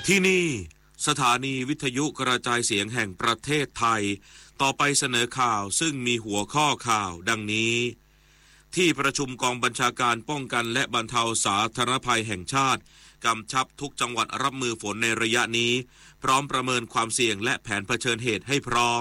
ที่นี่สถานีวิทยุกระจายเสียงแห่งประเทศไทยต่อไปเสนอข่าวซึ่งมีหัวข้อข่าวดังนี้ที่ประชุมกองบัญชาการป้องกันและบรรเทาสาธารณภัยแห่งชาติกำชับทุกจังหวัดรับมือฝนในระยะนี้พร้อมประเมินความเสี่ยงและแผนเผชิญเหตุให้พร้อม